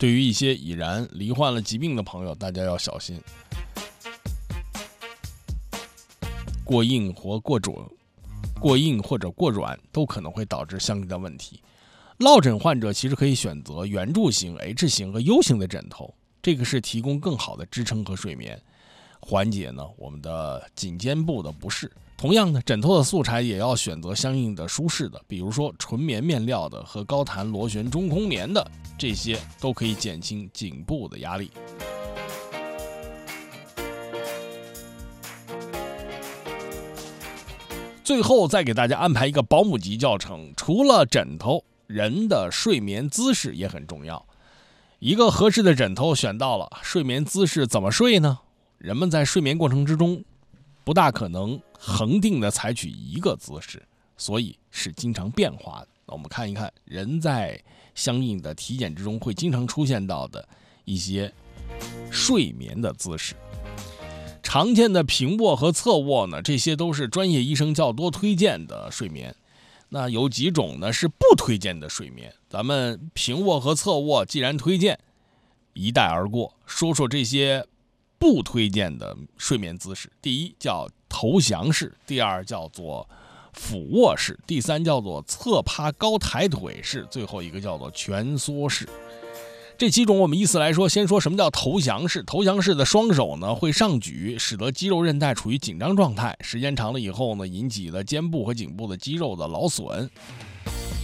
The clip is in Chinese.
对于一些已然罹患了疾病的朋友，大家要小心，过硬或者过软都可能会导致相应的问题。落枕患者其实可以选择圆柱形、H 型和 U 型的枕头，这个是提供更好的支撑和睡眠，缓解呢我们的颈肩部的不适。同样呢，枕头的素材也要选择相应的舒适的，比如说纯棉面料的和高弹螺旋中空棉的，这些都可以减轻颈部的压力。最后再给大家安排一个保姆级教程，除了枕头，人的睡眠姿势也很重要。一个合适的枕头选到了，睡眠姿势怎么睡呢？人们在睡眠过程之中不大可能恒定的采取一个姿势，所以是经常变化的。那我们看一看人在相应的体检之中会经常出现到的一些睡眠的姿势。常见的平卧和侧卧呢，这些都是专业医生较多推荐的睡眠。那有几种呢是不推荐的睡眠，咱们平卧和侧卧既然推荐，一带而过，说说这些不推荐的睡眠姿势。第一叫投降式，第二叫做俯卧式，第三叫做侧趴高抬腿式，最后一个叫做蜷缩式。这几种我们依次来说，先说什么叫投降式。投降式的双手呢会上举，使得肌肉韧带处于紧张状态，时间长了以后呢，引起了肩部和颈部的肌肉的劳损。